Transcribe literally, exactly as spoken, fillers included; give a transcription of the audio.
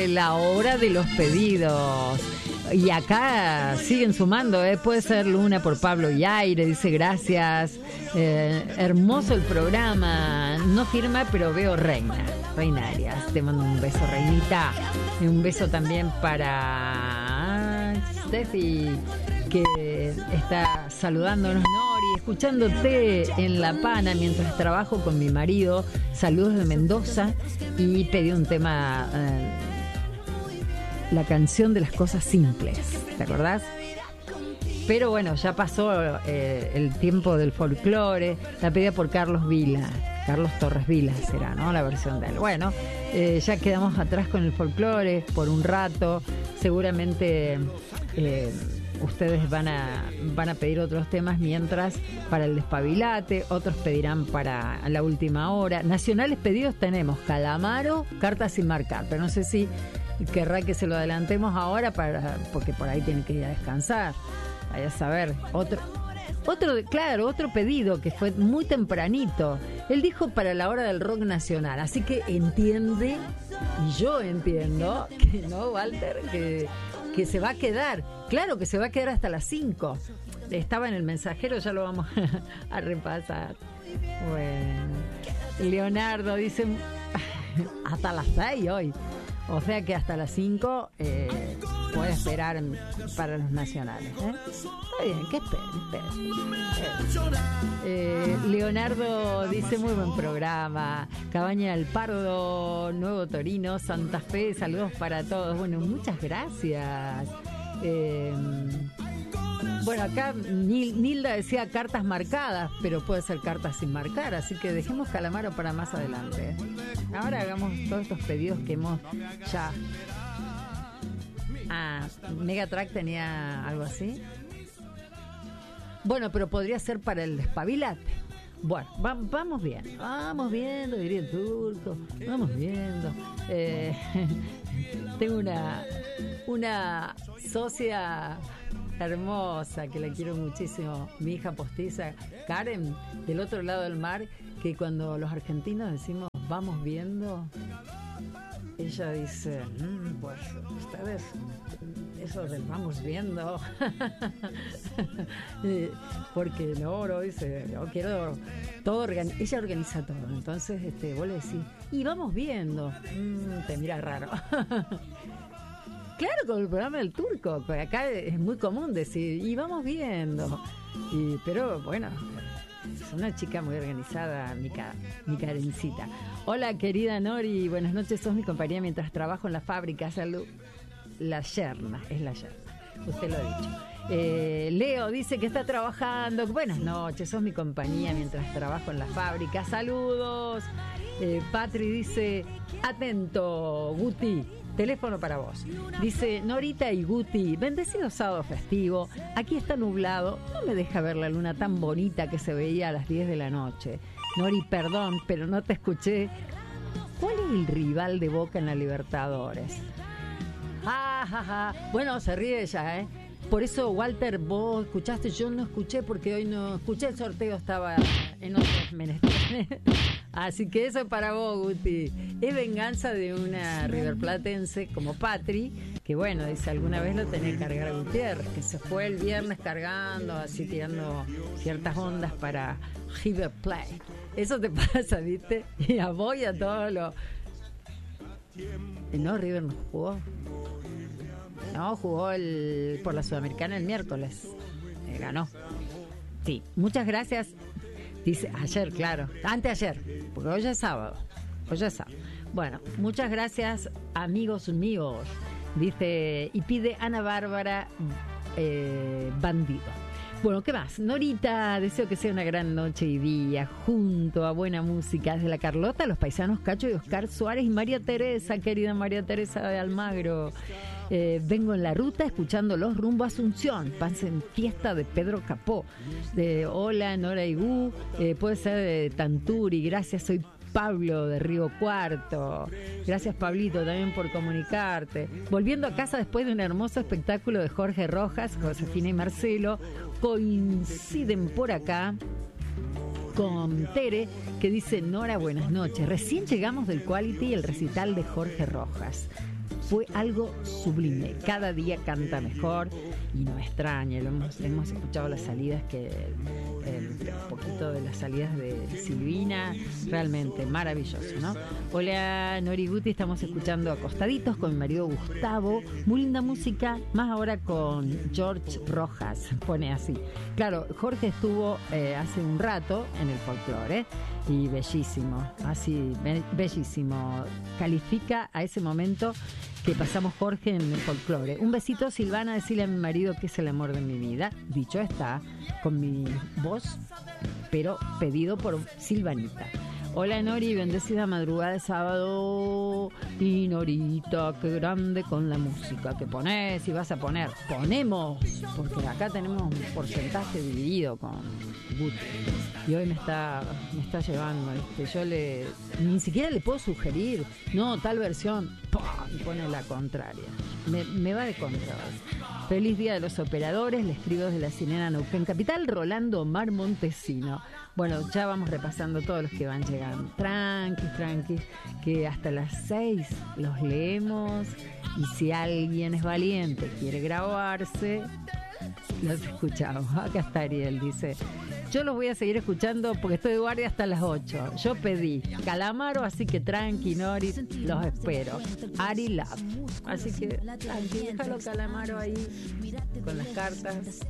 la hora de los pedidos. Y acá siguen sumando, ¿eh? Puede ser Luna por Pablo y Aire, dice gracias. Eh, hermoso el programa. No firma, pero veo Reina. Reina Arias, te mando un beso, Reinita. Y un beso también para Steffi, que está saludándonos, Nori, escuchándote en La Pana mientras trabajo con mi marido. Saludos de Mendoza. Y pedí un tema, eh, la canción de las cosas simples, ¿te acordás? Pero bueno, ya pasó eh, el tiempo del folclore. La pedía por Carlos Vila, Carlos Torres Vila será, ¿no? La versión de él. Bueno, eh, ya quedamos atrás con el folclore por un rato. Seguramente eh, ustedes van a, van a pedir otros temas, mientras para el despabilate, otros pedirán para la última hora. Nacionales pedidos tenemos Calamaro, Cartas sin marcar, pero no sé si querrá que se lo adelantemos ahora, para porque por ahí tiene que ir a descansar. Vaya a saber. Otro, otro, claro, otro pedido que fue muy tempranito. Él dijo para la hora del rock nacional, así que entiende, y yo entiendo, que no, Walter, que, que se va a quedar. Claro que se va a quedar hasta las cinco. Estaba en el mensajero, ya lo vamos a repasar. Bueno, Leonardo dice hasta las seis hoy. O sea que hasta las cinco eh, puede esperar para los nacionales, ¿eh? Está bien, que esperen, esperen. Eh, Leonardo dice muy buen programa. Cabaña del Pardo, Nuevo Torino, Santa Fe, saludos para todos. Bueno, muchas gracias. Eh, bueno, acá Nilda decía cartas marcadas, pero puede ser cartas sin marcar, así que dejemos Calamaro para más adelante. Ahora hagamos todos estos pedidos que hemos ya... Ah, Megatrack tenía algo así. Bueno, pero podría ser para el despabilate. Bueno, va, vamos bien, vamos viendo, diría el turco, vamos viendo. Eh, tengo una, una socia hermosa que la quiero muchísimo, mi hija postiza, Karen, del otro lado del mar, que cuando los argentinos decimos vamos viendo, ella dice, mmm, pues ustedes, eso del vamos viendo, porque no, no, dice, yo quiero todo, organi- ella organiza todo, entonces este, vos le decís, y vamos viendo, mmm, te mira raro. Claro, con el programa del turco, pues acá es muy común decir, y vamos viendo, y, pero bueno, es una chica muy organizada, mi, ca- mi Karencita. Hola, querida Nori, buenas noches, sos mi compañía mientras trabajo en la fábrica. Salud. La yerna, es la yerna, usted lo ha dicho. Eh, Leo dice que está trabajando. Buenas noches, sos mi compañía mientras trabajo en la fábrica. Saludos. Eh, Patri dice, atento, Guti. Teléfono para vos. Dice Norita y Guti, bendecido sábado festivo. Aquí está nublado. No me deja ver la luna tan bonita que se veía a las diez de la noche. Nori, perdón, pero no te escuché. ¿Cuál es el rival de Boca en la Libertadores? Ah, ja, ja. Bueno, se ríe ella, ¿eh? Por eso, Walter, vos escuchaste, yo no escuché porque hoy no escuché el sorteo, estaba en otros menesteres. Así que eso es para vos, Guti. Es venganza de una riverplatense como Patri, que bueno, dice, alguna vez lo tenía que cargar a Gutiérrez, que se fue el viernes cargando, así tirando ciertas ondas para River Plate. Eso te pasa, ¿viste? Y a vos y a todos los... No, River no jugó. No, jugó el, por la Sudamericana el miércoles. Eh, ganó. Sí, muchas gracias. Dice, ayer, claro. Anteayer, porque hoy ya es sábado. Hoy ya es sábado. Bueno, muchas gracias, amigos míos. Dice, y pide Ana Bárbara eh, Bandido. Bueno, ¿qué más? Norita, deseo que sea una gran noche y día, junto a buena música desde la Carlota, los paisanos Cacho y Oscar Suárez y María Teresa, querida María Teresa de Almagro. Eh, vengo en la ruta escuchándolos rumbo a Asunción, pasen fiesta de Pedro Capó. De hola, Nora y Gu, eh, puede ser de Tanturi, gracias, soy Pablo de Río Cuarto. Gracias, Pablito, también por comunicarte. Volviendo a casa después de un hermoso espectáculo de Jorge Rojas, Josefina y Marcelo coinciden por acá con Tere, que dice, Nora, buenas noches. Recién llegamos del Quality y el recital de Jorge Rojas. fue algo sublime. Cada día canta mejor y no extraña. Lo hemos, hemos escuchado las salidas que el, un poquito de las salidas de Silvina, realmente maravilloso, ¿no? Hola Nori Guti, estamos escuchando Acostaditos con mi marido Gustavo, muy linda música, más ahora con George Rojas, pone así. Claro, Jorge estuvo eh, hace un rato en el folclore, ¿eh? Y bellísimo, así, be- bellísimo, califica a ese momento que pasamos Jorge en el folclore. Un besito, Silvana, decirle a mi marido que es el amor de mi vida. Dicho está, con mi voz, pero pedido por Silvanita. Hola Nori, bendecida madrugada de sábado. Y Norita, qué grande con la música que ponés y vas a poner. Ponemos, porque acá tenemos un porcentaje dividido con Guti. Y hoy me está me está llevando, ¿viste? Yo le ni siquiera le puedo sugerir, no, tal versión, ¡pah! Y pone la contraria. Me, me va de contra. Feliz Día de los Operadores, le escribo desde la Sirena Neuquén Capital, Rolando Mar Montesino. Bueno, ya vamos repasando todos los que van llegando. Tranquis, tranquis, que hasta las seis los leemos. Y si alguien es valiente, quiere grabarse, los escuchamos. Acá está Ariel, dice: yo los voy a seguir escuchando porque estoy de guardia hasta las ocho. Yo pedí Calamaro, así que tranqui, Nori, los espero. Ari Love. Así que tranqui, déjalo Calamaro ahí con las cartas.